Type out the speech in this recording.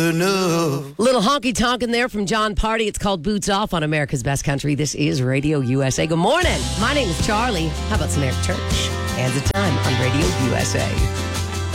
enough. Little honky tonk in there from John Party. It's called Boots Off on America's Best Country. This is Radio USA. Good morning. My name is Charlie. How about some Eric Church? And the time on Radio USA.